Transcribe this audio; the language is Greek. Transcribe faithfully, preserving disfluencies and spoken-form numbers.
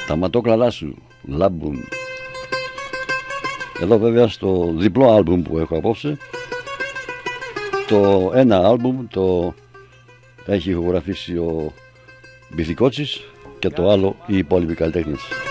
Τα ματόκλαλά σου λάμπουν. Εδώ βέβαια στο διπλό άλμπουμ που έχω απόψε, το ένα άλμπουμ το έχει ηχογραφήσει ο Μπιθικότσης και το άλλο οι υπόλοιποι καλλιτέχνες.